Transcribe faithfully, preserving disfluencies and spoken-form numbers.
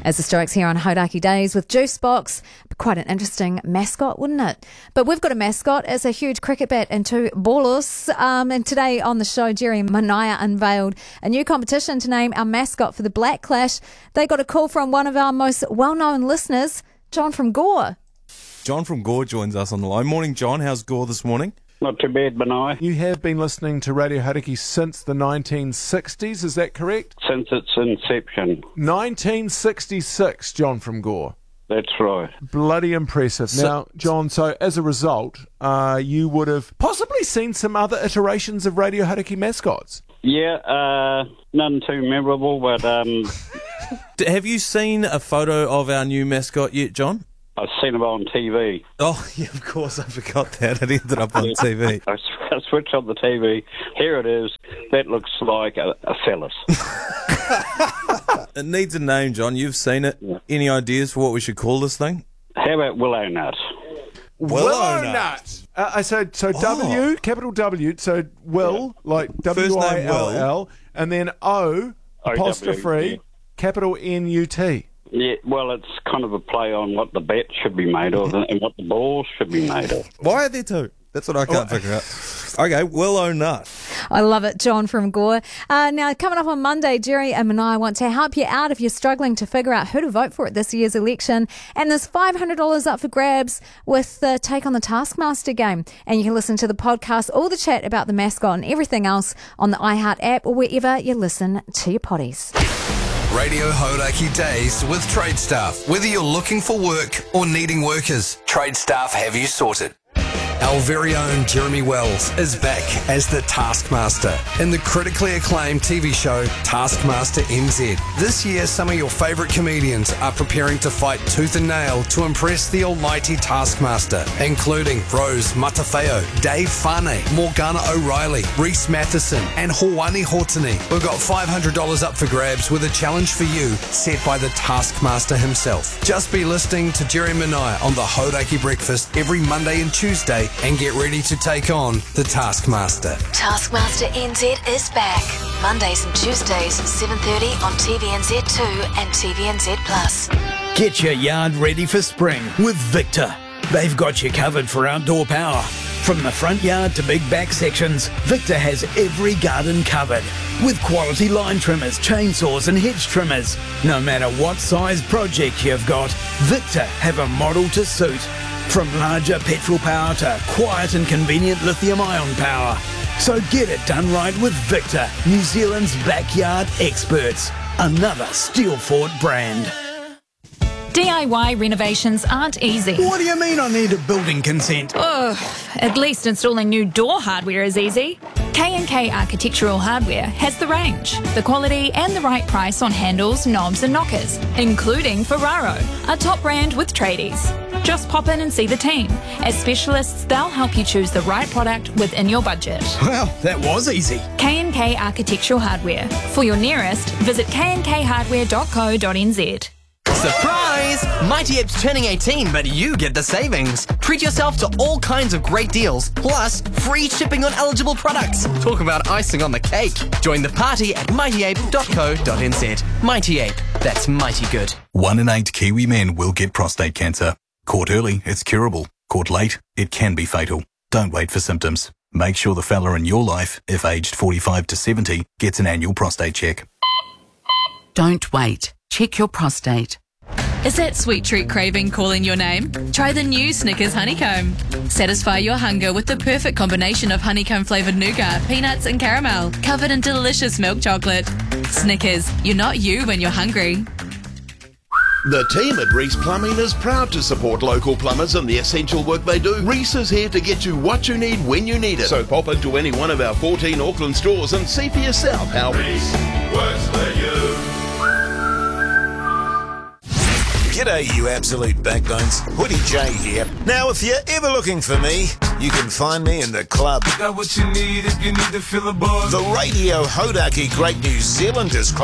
As the Stoics here on Hodaki Days with Juicebox. Quite an interesting mascot, wouldn't it? But we've got a mascot. It's a huge cricket bat and two ballers. Um, and today on the show, Jerry Mania unveiled a new competition to name our mascot for the Black Clash. They got a call from one of our most well-known listeners, John from Gore. John from Gore joins us on the line. Morning, John. How's Gore this morning? Not too bad, Benai. You have been listening to Radio Hodaki since the nineteen sixties, is that correct? Since its inception. nineteen sixty-six, John from Gore. That's right. Bloody impressive. So, now, John, so as a result, uh, you would have possibly seen some other iterations of Radio Hodaki mascots. Yeah, uh, none too memorable, but um, D- have you seen a photo of our new mascot yet, John? I've seen it on T V. Oh, yeah, of course, I forgot that. It ended up on T V. I, I switched on the T V. Here it is. That looks like a, a phallus. It needs a name, John. You've seen it. Yeah. Any ideas for what we should call this thing? How about Willow Nut? Willow Nut. Uh, so so W, capital W, so Will, like W I L L, and then O, apostrophe, O W, yeah. capital N U T. Yeah, well, it's kind of a play on what the bat should be made of and what the balls should be made of. Why are there two? That's what I can't figure out. Okay, Willow Nut. I love it, John from Gore. Uh, now, coming up on Monday, Jerry and I want to help you out if you're struggling to figure out who to vote for at this year's election. And there's five hundred dollars up for grabs with the Take on the Taskmaster game. And you can listen to the podcast, all the chat about the mascot and everything else on the iHeart app or wherever you listen to your potties. Radio Hodaki Days with Trade Staff. Whether you're looking for work or needing workers, Trade Staff have you sorted. Our very own Jeremy Wells is back as the Taskmaster in the critically acclaimed T V show Taskmaster N Z. This year, some of your favourite comedians are preparing to fight tooth and nail to impress the almighty Taskmaster, including Rose Matafeo, Dave Fane, Morgana O'Reilly, Reese Matheson, and Hawani Hortony. We've got five hundred dollars up for grabs with a challenge for you set by the Taskmaster himself. Just be listening to Jerry Mania on the Hodaki Breakfast every Monday and Tuesday and get ready to take on the Taskmaster. Taskmaster N Z is back. Mondays and Tuesdays, seven thirty on T V N Z two and T V N Z Plus. Get your yard ready for spring with Victor. They've got you covered for outdoor power. From the front yard to big back sections, Victor has every garden covered. With quality line trimmers, chainsaws and hedge trimmers. No matter what size project you've got, Victor have a model to suit. From larger petrol power to quiet and convenient lithium-ion power. So get it done right with Victor, New Zealand's backyard experts. Another Steelfort brand. D I Y renovations aren't easy. What do you mean I need a building consent? Ugh, at least installing new door hardware is easy. K and K Architectural Hardware has the range, the quality and the right price on handles, knobs and knockers, including Ferraro, a top brand with tradies. Just pop in and see the team. As specialists, they'll help you choose the right product within your budget. Well, that was easy. K and K Architectural Hardware. For your nearest, visit k and k hardware dot co dot n z. Surprise! Mighty Ape's turning eighteen, but you get the savings. Treat yourself to all kinds of great deals, plus free shipping on eligible products. Talk about icing on the cake. Join the party at mighty ape dot co dot n z. Mighty Ape, that's mighty good. One in eight Kiwi men will get prostate cancer. Caught early, it's curable. Caught late, it can be fatal. Don't wait for symptoms. Make sure the fella in your life, if aged forty-five to seventy, gets an annual prostate check. Don't wait. Check your prostate. Is that sweet treat craving calling your name? Try the new Snickers Honeycomb. Satisfy your hunger with the perfect combination of honeycomb-flavoured nougat, peanuts and caramel, covered in delicious milk chocolate. Snickers, you're not you when you're hungry. The team at Reese Plumbing is proud to support local plumbers and the essential work they do. Reese is here to get you what you need when you need it. So pop into any one of our fourteen Auckland stores and see for yourself how Reese works for you. G'day, you absolute backbones. Woody J here. Now, if you're ever looking for me, you can find me in the club. Got what you need if you need to fill a bar. The Radio Hodaki Great New Zealanders Club.